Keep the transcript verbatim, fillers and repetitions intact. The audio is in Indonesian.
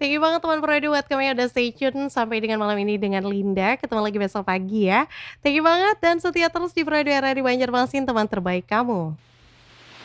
thank you banget teman Purwadi buat kamu yang udah stay tune sampai dengan malam ini dengan Linda, ketemu lagi besok pagi ya. Thank you banget dan setia terus di Purwadi Radio Banjarmasin, teman terbaik kamu.